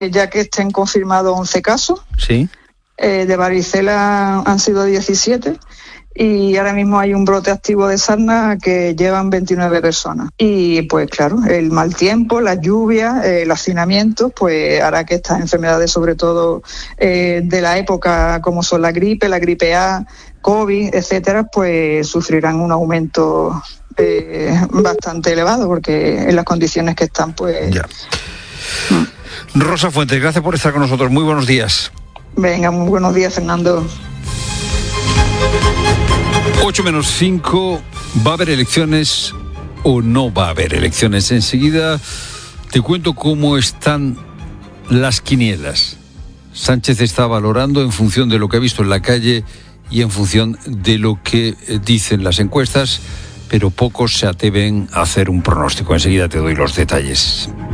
ya que estén confirmados 11 casos. Sí. De varicela han sido 17 y ahora mismo hay un brote activo de sarna que llevan 29 personas. Y pues claro, el mal tiempo, las lluvias, el hacinamiento, pues hará que estas enfermedades, sobre todo de la época como son la gripe A, COVID, etcétera, pues sufrirán un aumento bastante elevado, porque en las condiciones que están, pues... Ya. Rosa Fuentes, gracias por estar con nosotros. Muy buenos días. Venga, muy buenos días, Fernando. 8:05, ¿va a haber elecciones o no va a haber elecciones? Enseguida te cuento cómo están las quinielas. Sánchez está valorando en función de lo que ha visto en la calle y en función de lo que dicen las encuestas, pero pocos se atreven a hacer un pronóstico. Enseguida te doy los detalles.